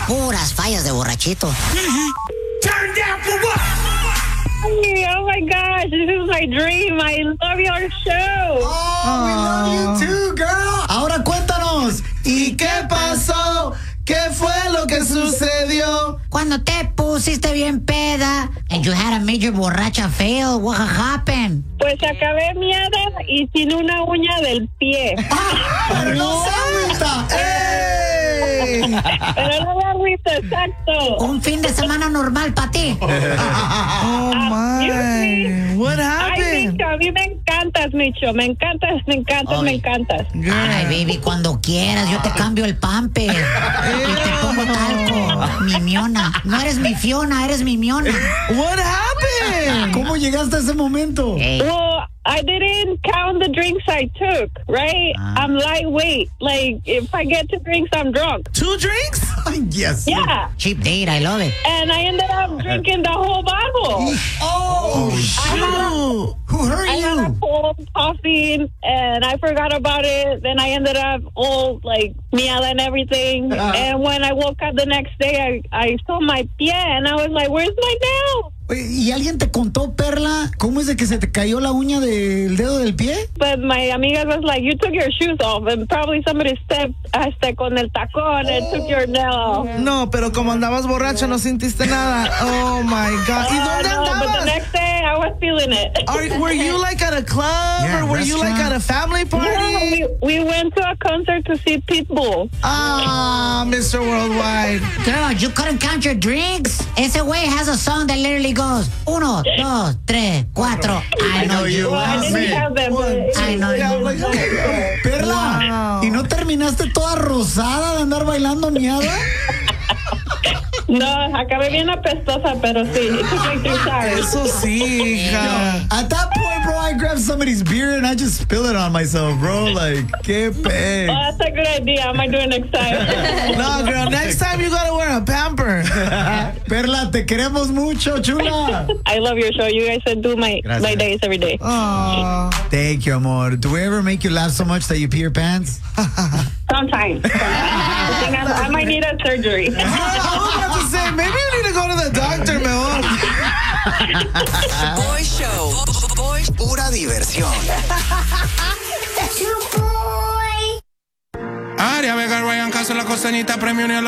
Puras fallas de borrachito. Turn down for what? Oh my gosh, this is my dream. I love your show. Oh, we love you too, girl. Ahora cuéntanos, ¿y qué pasó? ¿Qué fue lo que sucedió? Cuando te pusiste bien peda and you had a major borracha fail, what happened? Pues acabé miada y sin una uña del pie. Pero no se agüita. ¡Ey! Pero no me agüito, exacto. Un fin de semana normal para ti. Oh my. What Ay, happened? Micho, a mí me encantas, Micho. Me encantas. Girl. Ay, baby, cuando quieras, yo te cambio el pamper. Y te pongo talco. Mi Miona. No eres mi Fiona, eres mi Miona. What happened? ¿Cómo llegaste a ese momento? Hey. Well, I didn't count the drinks I took, right? I'm lightweight. Like, if I get to drinks, I'm drunk. 2 drinks? Yes. Yeah. Cheap date, I love it. And I ended up drinking the whole bottle. Oh, Shoot. who hurt I had a you? cold coffee, and I forgot about it. Then I ended up all, like, miada and everything. And when I woke up the next day, I saw my pie, and I was like, where's my nail? Oye, ¿y alguien te contó, Perla, cómo es de que se te cayó la uña del dedo del pie? But my amiga was like, you took your shoes off, and probably somebody stepped hasta con el tacón and took your nail off. No, pero como andabas borracha no sintiste nada. Oh my God. ¿Y dónde No, but the andabas? next day, I was feeling it. Were you like at a club Yeah, or were you like at a family No, party? we went to a concert to see Pitbull. Ah, Mr. Worldwide. Girl, you couldn't count your drinks? Ese way has a song that literally goes 1, 2, 3, 4. I know you Well, I want didn't me. have them. but- I know Yeah, you like, want me. Perla, Wow. ¿y no terminaste toda rosada de andar bailando miada? No, acabé bien apestosa, pero sí, it took like 3 hours. Eso sí, hija. At that point, bro, I grabbed somebody's beer and I just spill it on myself, bro. Like, qué peg. Oh, that's a good idea. I might do it next time. No, girl, next time you gotta wear a pamper. Perla, te queremos mucho, chula. I love your show. You guys do my days every day. Aw. Thank you, amor. Do we ever make you laugh so much that you pee your pants? Sometimes. I might need a surgery. I was about to say, maybe you need to go to the doctor, mejor. Boy Show. Pura diversión. Área Vega, Ryan Caso, la costeñita, premio